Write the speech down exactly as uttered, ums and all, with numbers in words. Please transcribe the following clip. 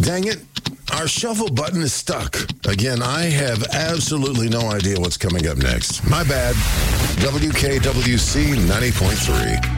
Dang it. Our shuffle button is stuck. Again, I have absolutely no idea what's coming up next. My bad. W K W C ninety point three.